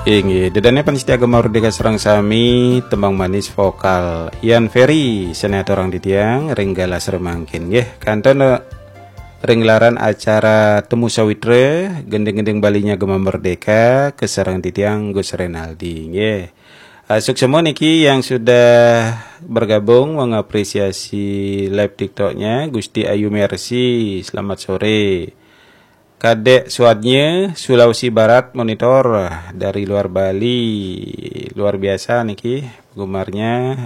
Ingi, dedane Panstiaga Mardika serang sami tembang manis vokal Ian Ferry senet orang di tiang renggala seremangkin nggih kanton ringlaran acara temu sawitre gendeng-gendeng balinya Gema Merdeka keserang di tiang Gus Renaldi nggih. Asuk semua niki yang sudah bergabung mengapresiasi live TikToknya Gusti Ayu Mercy, selamat sore. Kadek Suadnya Sulawesi Barat monitor dari luar Bali, luar biasa niki penggemarnya.